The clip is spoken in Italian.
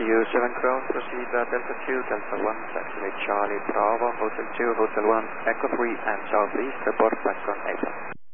EU 7 Crown, proceed Delta 2, Delta 1, taxi Charlie Bravo, Hotel 2, Hotel 1, Echo 3 and Southeast, report back on 8.